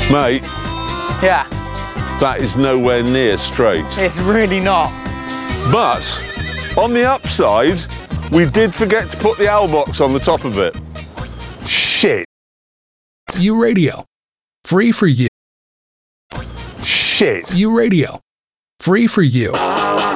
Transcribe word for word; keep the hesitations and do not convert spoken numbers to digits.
Mate, Yeah, that is nowhere near straight. it's really not. But on the upside, we did forget to put the owl box on the top of it. Shit. U Radio. Free for you. Shit. U Radio. Free for you.